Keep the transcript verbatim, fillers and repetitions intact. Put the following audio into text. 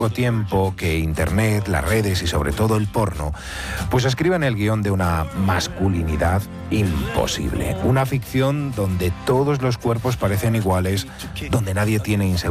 tiempo que Internet, las redes y sobre todo el porno, pues escriben el guión de una masculinidad imposible. Una ficción donde todos los cuerpos parecen iguales, donde nadie tiene inseguridad.